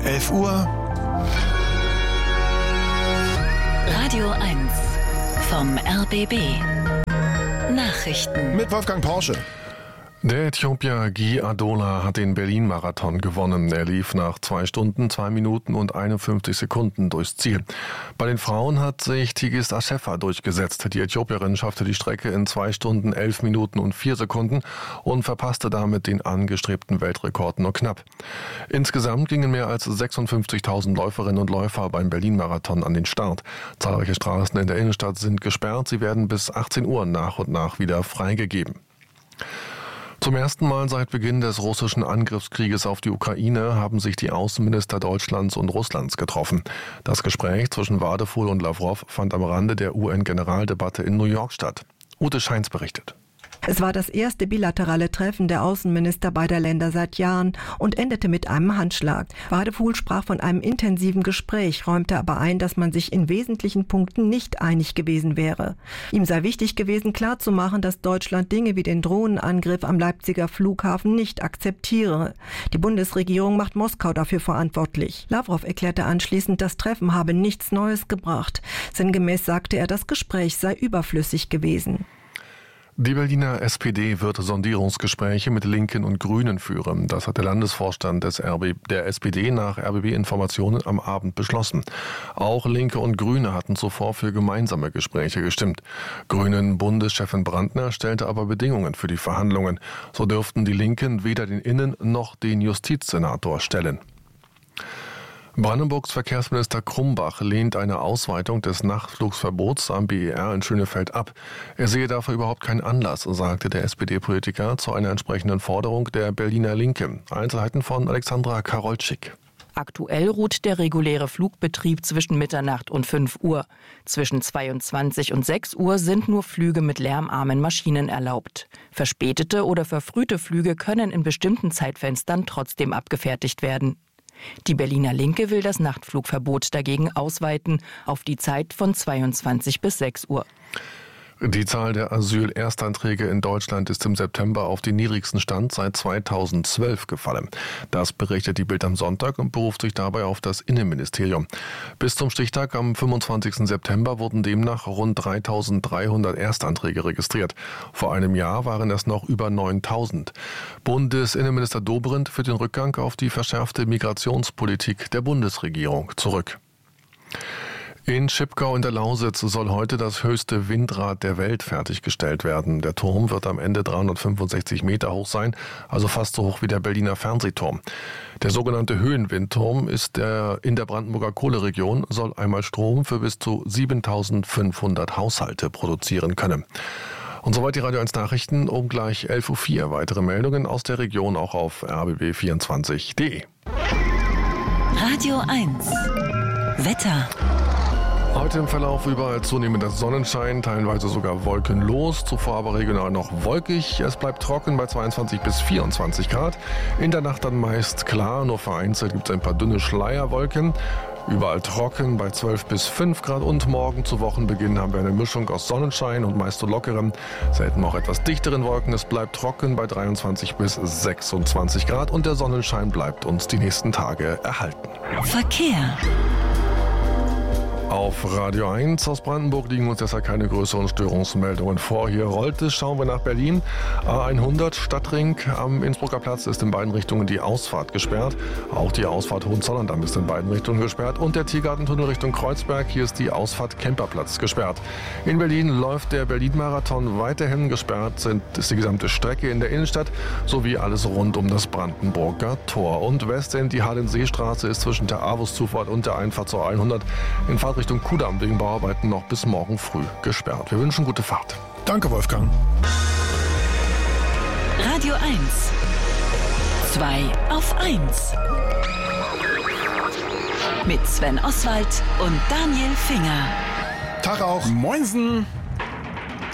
11 Uhr. Radio 1 vom RBB. Nachrichten Mit Wolfgang Porsche. Der Äthiopier Guy Adola hat den Berlin-Marathon gewonnen. Er lief nach 2 Stunden, 2 Minuten und 51 Sekunden durchs Ziel. Bei den Frauen hat sich Tigist Assefa durchgesetzt. Die Äthiopierin schaffte die Strecke in 2 Stunden, 11 Minuten und 4 Sekunden und verpasste damit den angestrebten Weltrekord nur knapp. Insgesamt gingen mehr als 56.000 Läuferinnen und Läufer beim Berlin-Marathon an den Start. Zahlreiche Straßen in der Innenstadt sind gesperrt. Sie werden bis 18 Uhr nach und nach wieder freigegeben. Zum ersten Mal seit Beginn des russischen Angriffskrieges auf die Ukraine haben sich die Außenminister Deutschlands und Russlands getroffen. Das Gespräch zwischen Wadefuhl und Lavrov fand am Rande der UN-Generaldebatte in New York statt. Ute Scheins berichtet. Es war das erste bilaterale Treffen der Außenminister beider Länder seit Jahren und endete mit einem Handschlag. Wadefuhl sprach von einem intensiven Gespräch, räumte aber ein, dass man sich in wesentlichen Punkten nicht einig gewesen wäre. Ihm sei wichtig gewesen, klarzumachen, dass Deutschland Dinge wie den Drohnenangriff am Leipziger Flughafen nicht akzeptiere. Die Bundesregierung macht Moskau dafür verantwortlich. Lavrov erklärte anschließend, das Treffen habe nichts Neues gebracht. Sinngemäß sagte er, das Gespräch sei überflüssig gewesen. Die Berliner SPD wird Sondierungsgespräche mit Linken und Grünen führen. Das hat der Landesvorstand der SPD nach RBB-Informationen am Abend beschlossen. Auch Linke und Grüne hatten zuvor für gemeinsame Gespräche gestimmt. Grünen-Bundeschefin Brandner stellte aber Bedingungen für die Verhandlungen. So dürften die Linken weder den Innen- noch den Justizsenator stellen. Brandenburgs Verkehrsminister Krumbach lehnt eine Ausweitung des Nachtflugsverbots am BER in Schönefeld ab. Er sehe dafür überhaupt keinen Anlass, sagte der SPD-Politiker zu einer entsprechenden Forderung der Berliner Linke. Einzelheiten von Alexandra Karolczyk. Aktuell ruht der reguläre Flugbetrieb zwischen Mitternacht und 5 Uhr. Zwischen 22 und 6 Uhr sind nur Flüge mit lärmarmen Maschinen erlaubt. Verspätete oder verfrühte Flüge können in bestimmten Zeitfenstern trotzdem abgefertigt werden. Die Berliner Linke will das Nachtflugverbot dagegen ausweiten auf die Zeit von 22 bis 6 Uhr. Die Zahl der Asyl-Erstanträge in Deutschland ist im September auf den niedrigsten Stand seit 2012 gefallen. Das berichtet die Bild am Sonntag und beruft sich dabei auf das Innenministerium. Bis zum Stichtag am 25. September wurden demnach rund 3.300 Erstanträge registriert. Vor einem Jahr waren es noch über 9.000. Bundesinnenminister Dobrindt führt den Rückgang auf die verschärfte Migrationspolitik der Bundesregierung zurück. In Schipkau in der Lausitz soll heute das höchste Windrad der Welt fertiggestellt werden. Der Turm wird am Ende 365 Meter hoch sein, also fast so hoch wie der Berliner Fernsehturm. Der sogenannte Höhenwindturm ist in der Brandenburger Kohleregion, soll einmal Strom für bis zu 7.500 Haushalte produzieren können. Und soweit die Radio 1 Nachrichten um gleich 11.04 Uhr. Weitere Meldungen aus der Region auch auf rbb24.de. Radio 1 Wetter. Heute im Verlauf überall zunehmender Sonnenschein, teilweise sogar wolkenlos, zuvor aber regional noch wolkig. Es bleibt trocken bei 22 bis 24 Grad. In der Nacht dann meist klar, nur vereinzelt gibt es ein paar dünne Schleierwolken. Überall trocken bei 12 bis 5 Grad und morgen zu Wochenbeginn haben wir eine Mischung aus Sonnenschein und meist so lockeren, selten auch etwas dichteren Wolken. Es bleibt trocken bei 23 bis 26 Grad und der Sonnenschein bleibt uns die nächsten Tage erhalten. Verkehr. Auf Radio 1 aus Brandenburg liegen uns deshalb keine größeren Störungsmeldungen vor. Hier rollt es, schauen wir nach Berlin. A100 Stadtring am Innsbrucker Platz ist in beiden Richtungen die Ausfahrt gesperrt. Auch die Ausfahrt Hohenzollern ist in beiden Richtungen gesperrt. Und der Tiergartentunnel Richtung Kreuzberg, hier ist die Ausfahrt Kemperplatz gesperrt. In Berlin läuft der Berlin-Marathon weiterhin. Gesperrt ist die gesamte Strecke in der Innenstadt sowie alles rund um das Brandenburger Tor. Und Westend, die Hallenseestraße ist zwischen der Avus-Zufahrt und der Einfahrt zur 100 in Fahrtrichtung Kudamm wegen Bauarbeiten noch bis morgen früh gesperrt. Wir wünschen gute Fahrt. Danke, Wolfgang. Radio 1 2 auf 1 mit Sven Oswald und Daniel Finger. Tag auch. Moinsen.